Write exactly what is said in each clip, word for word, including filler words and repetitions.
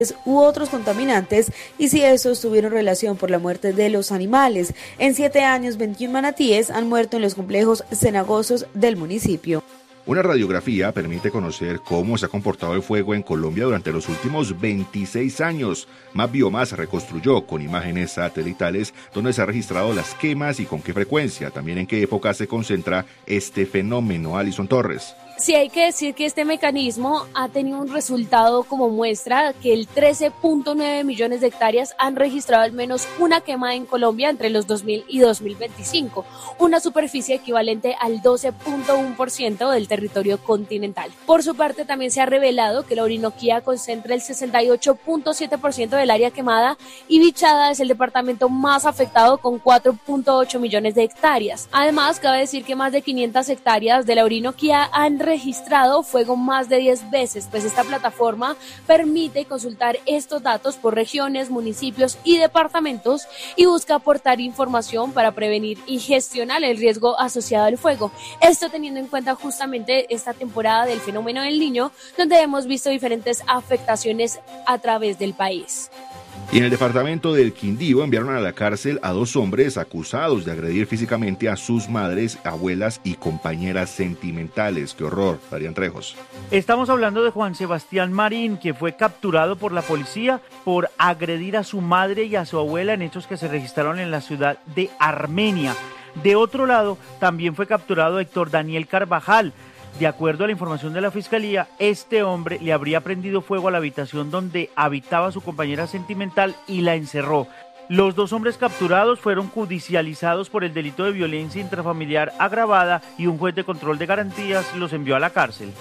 u otros contaminantes y si estos tuvieron relación por la muerte de los animales. En siete años, veintiún manatíes han muerto en los complejos cenagosos del municipio. Una radiografía permite conocer cómo se ha comportado el fuego en Colombia durante los últimos veintiséis años. Más Biomas reconstruyó con imágenes satelitales donde se han registrado las quemas y con qué frecuencia, también en qué época se concentra este fenómeno. Alison Torres. Sí, hay que decir que este mecanismo ha tenido un resultado como muestra que el trece punto nueve millones de hectáreas han registrado al menos una quema en Colombia entre los dos mil y dos mil veinticinco, una superficie equivalente al doce punto uno por ciento del territorio continental. Por su parte, también se ha revelado que la Orinoquía concentra el sesenta y ocho punto siete por ciento del área quemada y Bichada es el departamento más afectado con cuatro punto ocho millones de hectáreas. Además, cabe decir que más de quinientas hectáreas de la Orinoquía han registrado fuego más de diez veces, pues esta plataforma permite consultar estos datos por regiones, municipios y departamentos y busca aportar información para prevenir y gestionar el riesgo asociado al fuego. Esto teniendo en cuenta justamente esta temporada del fenómeno del Niño, donde hemos visto diferentes afectaciones a través del país. Y en el departamento del Quindío enviaron a la cárcel a dos hombres acusados de agredir físicamente a sus madres, abuelas y compañeras sentimentales. ¡Qué horror! Darían Trejos. Estamos hablando de Juan Sebastián Marín, que fue capturado por la policía por agredir a su madre y a su abuela en hechos que se registraron en la ciudad de Armenia. De otro lado, también fue capturado Héctor Daniel Carvajal. De acuerdo a la información de la Fiscalía, este hombre le habría prendido fuego a la habitación donde habitaba su compañera sentimental y la encerró. Los dos hombres capturados fueron judicializados por el delito de violencia intrafamiliar agravada y un juez de control de garantías los envió a la cárcel.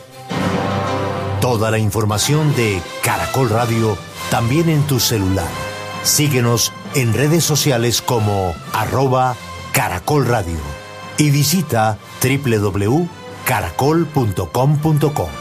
Toda la información de Caracol Radio también en tu celular. Síguenos en redes sociales como arroba Caracol Radio y visita doble u doble u doble u punto caracol punto com punto co.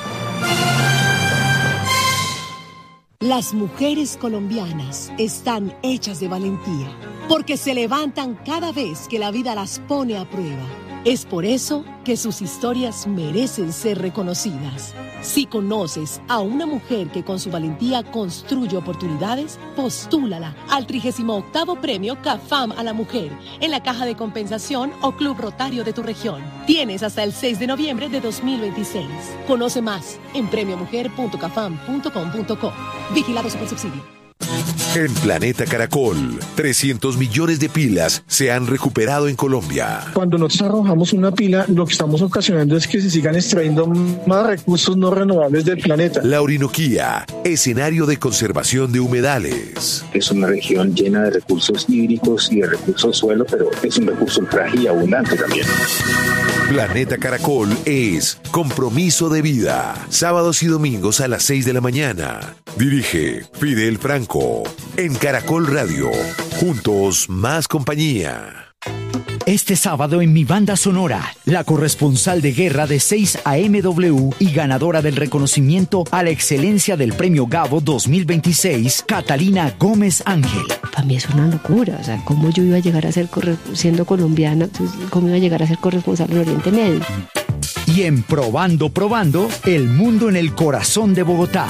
Las mujeres colombianas están hechas de valentía, porque se levantan cada vez que la vida las pone a prueba. Es por eso que sus historias merecen ser reconocidas. Si conoces a una mujer que con su valentía construye oportunidades, postúlala al trigésimo octavo Premio CAFAM a la Mujer en la Caja de Compensación o Club Rotario de tu región. Tienes hasta el seis de noviembre de dos mil veintiséis. Conoce más en premio mujer punto cafam punto com punto co. Vigilado Supersubsidio. En Planeta Caracol, trescientos millones de pilas se han recuperado en Colombia. Cuando nosotros arrojamos una pila, lo que estamos ocasionando es que se sigan extrayendo más recursos no renovables del planeta. La Orinoquía, escenario de conservación de humedales. Es una región llena de recursos hídricos y de recursos suelo, pero es un recurso frágil y abundante también. Planeta Caracol es compromiso de vida. Sábados y domingos a las seis de la mañana. Dirige Fidel Franco. En Caracol Radio. Juntos, más compañía. Este sábado en Mi Banda Sonora, la corresponsal de guerra de seis A M W y ganadora del reconocimiento a la excelencia del Premio Gabo dos mil veintiséis, Catalina Gómez Ángel. Para mí es una locura, o sea, ¿cómo yo iba a llegar a ser, corre- siendo colombiana, cómo iba a llegar a ser corresponsal en Oriente Medio? Y en Probando, Probando, el mundo en el corazón de Bogotá.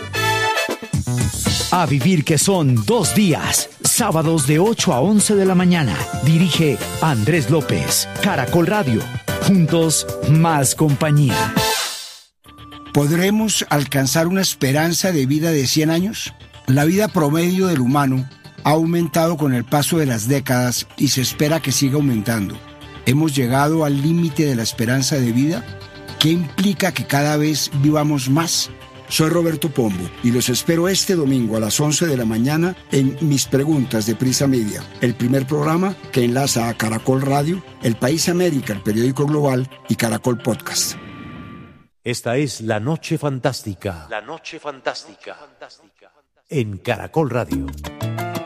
A vivir que son dos días, sábados de ocho a once de la mañana. Dirige Andrés López, Caracol Radio. Juntos, más compañía. ¿Podremos alcanzar una esperanza de vida de cien años? La vida promedio del humano ha aumentado con el paso de las décadas y se espera que siga aumentando. ¿Hemos llegado al límite de la esperanza de vida? ¿Qué implica que cada vez vivamos más? Soy Roberto Pombo y los espero este domingo a las once de la mañana en Mis Preguntas de Prisa Media, el primer programa que enlaza a Caracol Radio, El País América, el periódico global, y Caracol Podcast. Esta es La Noche Fantástica. La Noche Fantástica. En Caracol Radio.